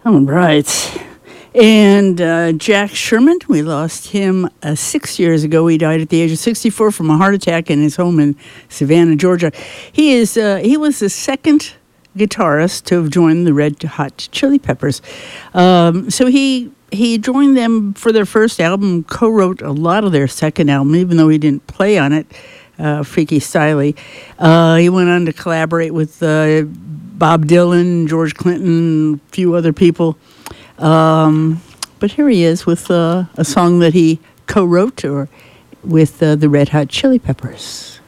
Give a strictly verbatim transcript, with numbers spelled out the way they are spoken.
All right. And uh, Jack Sherman, we lost him uh, six years ago. He died at the age of sixty-four from a heart attack in his home in Savannah, Georgia. He is uh, he was the second guitarist to have joined the Red Hot Chili Peppers. Um, so he he joined them for their first album, co-wrote a lot of their second album, even though he didn't play on it. Uh, Freaky Styley. Uh, he went on to collaborate with uh, Bob Dylan, George Clinton, a few other people. Um, but here he is with uh, a song that he co-wrote or with uh, the Red Hot Chili Peppers.